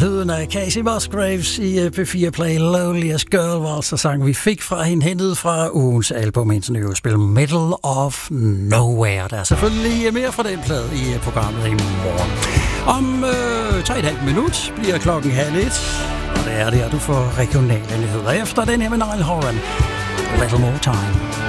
lyden af Casey Musgraves i P4 Play. Loneliest Girl var altså sang, vi fik fra hende, hentet fra ugens album, hendes nye spil Middle of Nowhere. Der er selvfølgelig mere fra den plade i programmet i morgen. Om 3,5 minut bliver klokken 12:30, og det er der, du får regionale nyheder efter den her med Niall Horan. A little more time.